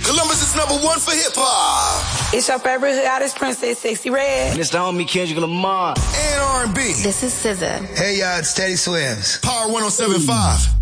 Columbus is #1 for hip-hop. It's your favorite hood artist, Princess Sexy Red. And it's the homie Kendrick Lamar. And R&B. This is SZA. Hey, y'all, it's Teddy Swims. Power 107.5.